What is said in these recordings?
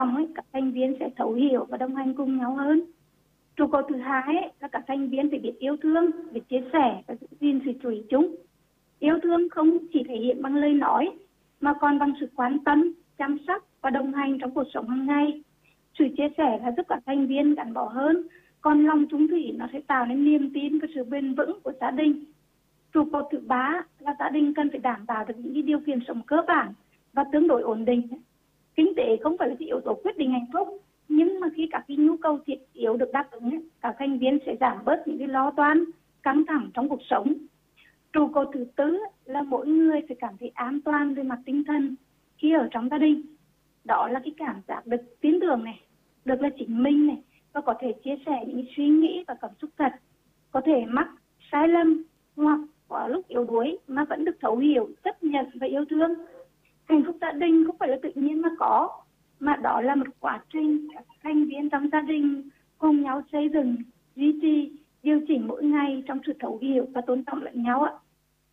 xong ấy, các thành viên sẽ thấu hiểu và đồng hành cùng nhau hơn. Trụ cột thứ hai ấy, là các thành viên phải biết yêu thương, biết chia sẻ và giữ gìn sự chú ý chung. Yêu thương không chỉ thể hiện bằng lời nói mà còn bằng sự quan tâm, chăm sóc và đồng hành trong cuộc sống hàng ngày. Sự chia sẻ là giúp các thành viên gắn bó hơn, còn lòng trung thủy nó sẽ tạo nên niềm tin và sự bền vững của gia đình. Trụ cột thứ ba là gia đình cần phải đảm bảo được những điều kiện sống cơ bản và tương đối ổn định. Kinh tế không phải là cái yếu tố quyết định hạnh phúc, nhưng mà khi các cái nhu cầu thiết yếu được đáp ứng, các thành viên sẽ giảm bớt những cái lo toan, căng thẳng trong cuộc sống. Trụ cột thứ tư là mỗi người phải cảm thấy an toàn về mặt tinh thần khi ở trong gia đình. Đó là cái cảm giác được tin tưởng này, được là chính mình này, và có thể chia sẻ những suy nghĩ và cảm xúc thật, có thể mắc sai lầm hoặc có lúc yếu đuối mà vẫn được thấu hiểu, chấp nhận và yêu thương. Hạnh phúc gia đình không phải là tự nhiên mà có, mà đó là một quá trình các thành viên trong gia đình cùng nhau xây dựng, duy trì, điều chỉnh mỗi ngày trong sự thấu hiểu và tôn trọng lẫn nhau ạ.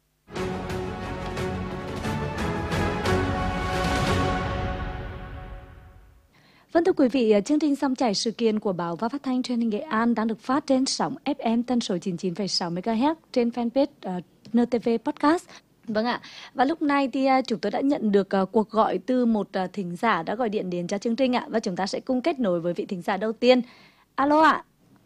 Vâng, thưa quý vị, chương trình Dòng chảy sự kiện của Báo và Phát thanh Truyền hình Nghệ An đang được phát trên sóng FM tần số 99,6 MHz trên fanpage NTV Podcast. Vâng ạ, và lúc này thì chúng tôi đã nhận được cuộc gọi từ một thính giả đã gọi điện đến cho chương trình ạ, và chúng ta sẽ cùng kết nối với vị thính giả đầu tiên. Alo ạ.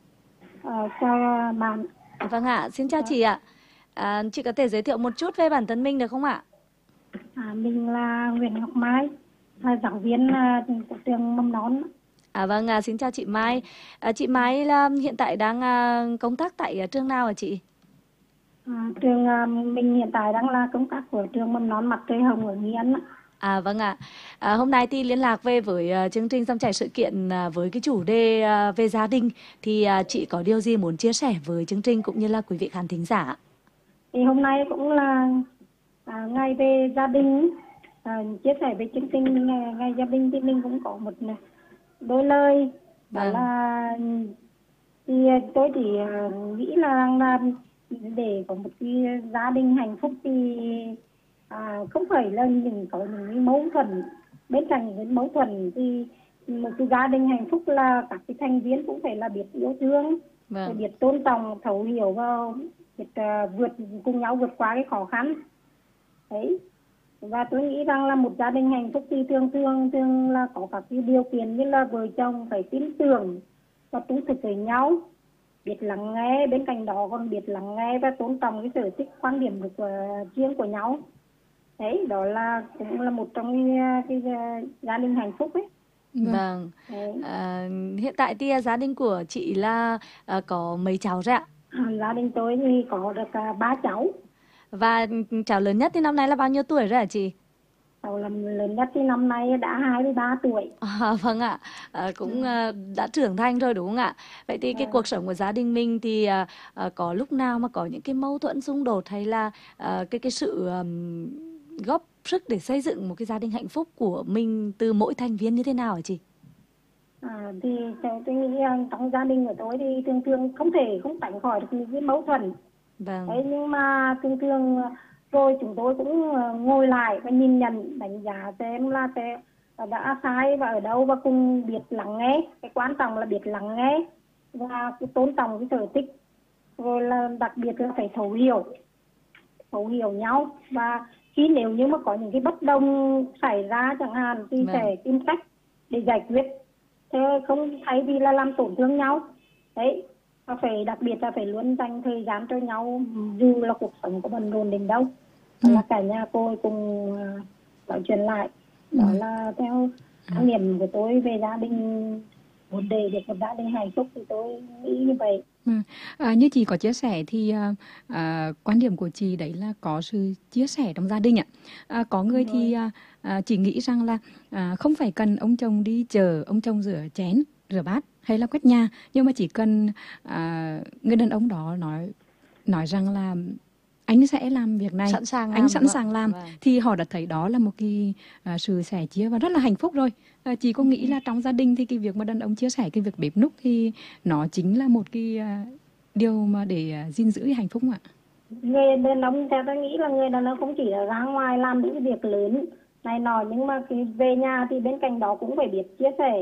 Chào bạn. Vâng ạ, xin chào chị ạ. Chị có thể giới thiệu một chút về bản thân mình được không ạ? Mình là Nguyễn Ngọc Mai, là giáo viên của trường mầm non. Vâng, xin chào chị Mai. Chị Mai là hiện tại đang công tác tại trường nào hả chị? Trường mình hiện tại đang là công tác của trường mầm non Mặt Trời Hồng ở Nghi Ân. Vâng ạ. Hôm nay thì liên lạc về với chương trình Dòng chảy sự kiện với cái chủ đề về gia đình, thì chị có điều gì muốn chia sẻ với chương trình cũng như là quý vị khán thính giả? Thì hôm nay cũng là ngày về gia đình, chia sẻ với chương trình ngày gia đình thì mình cũng có một đôi lời. Đó là thì tôi chỉ nghĩ là để có một cái gia đình hạnh phúc thì không phải là có những cái mâu thuẫn. Bên cạnh những cái mâu thuẫn thì một cái gia đình hạnh phúc là các cái thành viên cũng phải là biết yêu thương, phải biết tôn trọng, thấu hiểu và biết cùng nhau vượt qua cái khó khăn đấy. Và tôi nghĩ rằng là một gia đình hạnh phúc thì thường là có các cái điều kiện như là vợ chồng phải tin tưởng và trung thực với nhau, biết lắng nghe, bên cạnh đó còn biết lắng nghe và tôn trọng cái sở thích, quan điểm riêng của nhau. Đấy, đó là cũng là một trong cái gia đình hạnh phúc ấy. Vâng. Hiện tại thì gia đình của chị là có mấy cháu rồi ạ? Gia đình tôi thì có được 3 cháu. Và cháu lớn nhất thì năm nay là bao nhiêu tuổi rồi hả chị? Cháu lớn nhất thì năm nay đã 23 tuổi. Vâng ạ, cũng đã trưởng thành rồi đúng không ạ? Vậy thì cái cuộc sống của gia đình mình thì có lúc nào mà có những cái mâu thuẫn xung đột hay là cái sự góp sức để xây dựng một cái gia đình hạnh phúc của mình từ mỗi thành viên như thế nào hả chị? Thì tôi nghĩ trong gia đình của tôi thì thường không tránh khỏi được những cái mâu thuẫn. Vâng. Đấy, nhưng mà thường rồi chúng tôi cũng ngồi lại và nhìn nhận, đánh giá xem là đã sai và ở đâu, và cùng biết lắng nghe. Cái quan trọng là biết lắng nghe và tôn trọng cái sở thích, rồi là đặc biệt là phải thấu hiểu nhau. Và khi nếu như mà có những cái bất đồng xảy ra chẳng hạn thì sẽ tìm cách để giải quyết, thế không thay vì là làm tổn thương nhau. Đấy, và phải đặc biệt là phải luôn dành thời gian cho nhau dù là cuộc sống có bận rộn đến đâu. Đó là cả nhà tôi cùng nói chuyện lại. Đó là theo quan niệm của tôi về gia đình, muốn để được một gia đình hạnh phúc thì tôi nghĩ như vậy. Như chị có chia sẻ thì quan điểm của chị đấy là có sự chia sẻ trong gia đình ạ. Có người thì chị nghĩ rằng là không phải cần ông chồng đi chợ, ông chồng rửa chén, rửa bát hay là quét nhà, nhưng mà chỉ cần người đàn ông đó nói rằng là anh sẽ làm việc này, anh sẵn sàng làm, thì họ đã thấy đó là một cái sự sẻ chia và rất là hạnh phúc rồi. Chị có nghĩ là trong gia đình thì cái việc mà đàn ông chia sẻ cái việc bếp núc thì nó chính là một cái điều mà để gìn giữ cái hạnh phúc ạ? Người đàn ông theo tôi nghĩ là người đàn ông không chỉ là ra ngoài làm những cái việc lớn này nọ, nhưng mà khi về nhà thì bên cạnh đó cũng phải biết chia sẻ